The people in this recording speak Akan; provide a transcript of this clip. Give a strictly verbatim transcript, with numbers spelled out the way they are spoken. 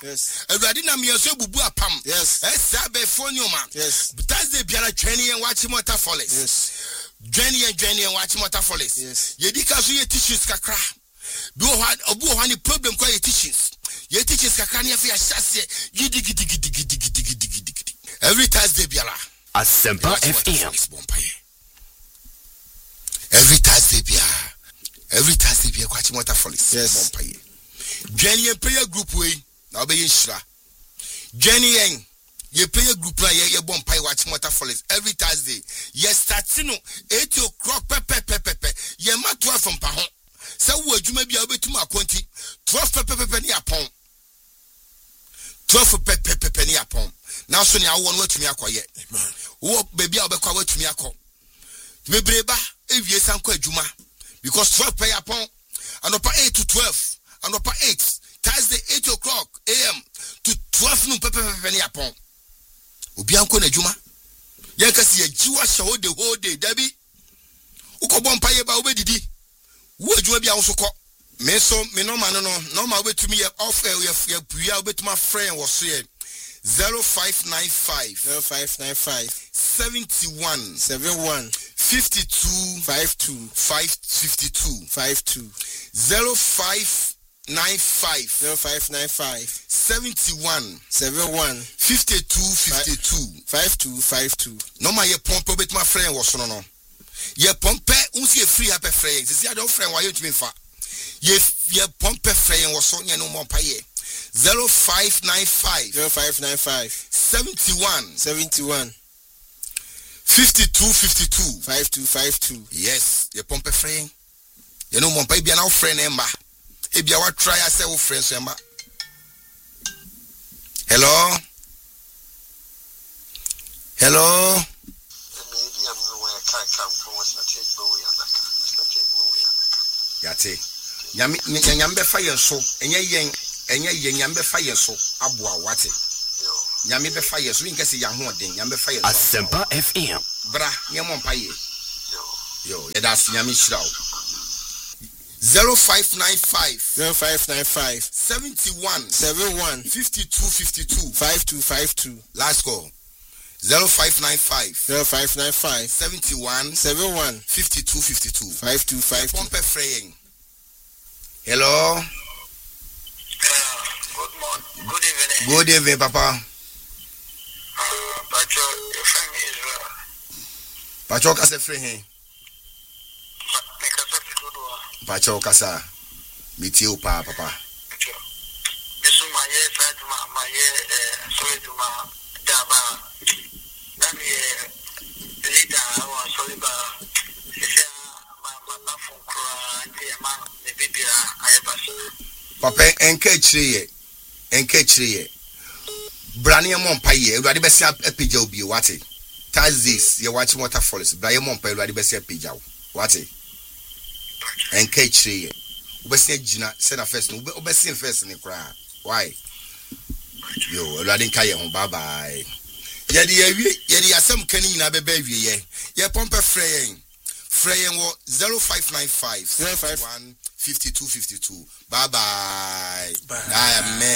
Yes. Awurade na me so bubu apam. Yes. Esa be foniuma. Yes. Thursday biara twani en wachi mota follies. Yes. Dwani en dwani en wachi mota follies. Yes. Yedi ka so ye tissues kakra. Bi o ha obu o ha ni problem kwa ye tissues. Ye tissues kakra na ye fi ahase gidi gidi gidi gidi gidi gidi gidi. Every Thursday biara. Asempa F M. Every Thursday biara. Every Thursday biara kwa chi mota follies. Yes. Bompaye. Dwani en prayer group we na obeye nhira. Dwani en ye prayer group na ye ye bompaye wachi mota follies every Thursday. Ye starting no eight o'clock pepe pepe pepe. Ye ma twelve from pa ho. Sa wo adwuma bia obetum akonti twelve pepe pepe ni apon. twelve pepe pepe ni apon. Now so ni awo no watumi akoye. Amen. Wo baby a obekwa watumi akọ. Mebreba ewie sanko adwuma because twelve pay apon anopa eight to twelve anopa eight Thursday eight o'clock a m to twelve no pepe pepe ni apon. Obi anko na adwuma. Ye kasi ye jiwa hye the whole day dabi. Ukobọ mpaye ba obedidi. Wo adwuma bia wo so kọ. Me so me no man no no ma obetumi ye off ye puya obetuma friend wo so ye zero five nine five zero five nine five seventy-one seventy-one fifty-two fifty-two five fifty-two fifty-two zero five nine five zero five nine five seventy-one seventy-one fifty-two fifty-two fifty-two fifty-two. No ma ye pompe bet my friend was no no. Ye pompe unsi ye free happy friend. Sisi ade friend wa ye tumi fa. Ye ye pompe friend was so nye no mo pa ye. zero five nine five zero five nine five seventy-one seventy-one fifty-two fifty-two fifty-two fifty-two. Yes, ye pompe friend. Ye no mo pa bia na friend emba. E bia wa try ase wo friend so emba. Hello? Hello? Yate. Nyame nyame be fa yen so. Enye yen enye yen nyame be fa yen so aboa wate. Nyame be fa yen so nka se ya ho den nyame be fa yen so. Asempa F M. Bra, nyemo mpaye. Yo, yo, that's nyame shirawo. zero five nine five zero five nine five seventy-one seventy-one fifty-two fifty-two fifty-two fifty-two. Last call. zero five nine five zero five nine five seventy-one seventy-one fifty-two fifty-two fifty-two fifty-two. Pompe fraying. Hello. Uh, good morning. Good evening. Good evening, Papa. Uh, Pacho, your friend is uh, Pacho kase fraying. make us up to do. Pacho kasa. Miti upa, Papa. Pacho. This is my year, Fatima, my year, uh, sorry to my daba. That me leader, I was sorry, but it's my my phone cry, and the baby, I have a Papa, enke chriye. Enke chriye. Brani mon paye. Everybody be say epija obi wate. Thursdays, you watch waterfalls. Brani mon paye. Everybody be say epija. Wate. Enke chriye. Ube say jina. Say na first. Ube ube say first ni kra. Why? Yo, everybody nka ye hon. Bye bye. Yedi ye yedi asem kani nyina bebe wie ye. Ye pompe freyen. Freyen wo zero five nine five zero five one fifty-two fifty-two. Bye bye. Bye. Amen.